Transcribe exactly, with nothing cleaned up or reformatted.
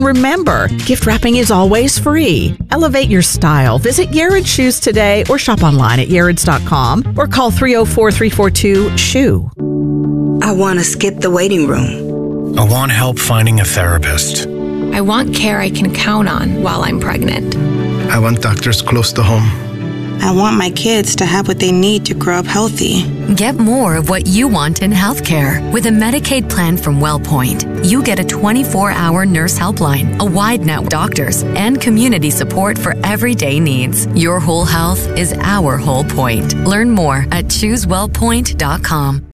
Remember, gift wrapping is always free. Elevate your style. Visit Yared Shoes today or shop online at yareds dot com or call three oh four, three four two, S H O E. I want to skip the waiting room. I want help finding a therapist. I want care I can count on while I'm pregnant. I want doctors close to home. I want my kids to have what they need to grow up healthy. Get more of what you want in healthcare. With a Medicaid plan from WellPoint, you get a twenty-four hour nurse helpline, a wide network of doctors, and community support for everyday needs. Your whole health is our whole point. Learn more at choose well point dot com.